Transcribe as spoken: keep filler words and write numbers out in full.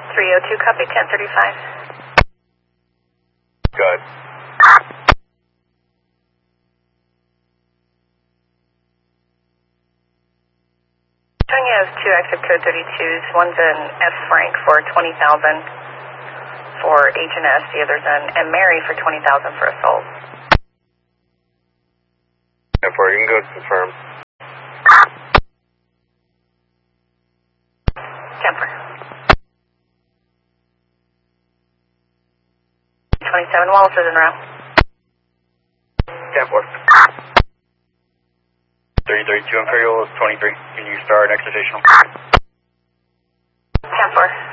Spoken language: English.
three oh two, copy, ten thirty-five. Good. Showing you have two exit code thirty-twos. One's an F. Frank for twenty thousand for H and S. The other's an M. Mary for twenty thousand for assault. ten four, you can go confirm. ten four. twenty-seven, Wallace is en route. ten four. thirty thirty-two Imperial is twenty-three. Can you start exertation? ten four.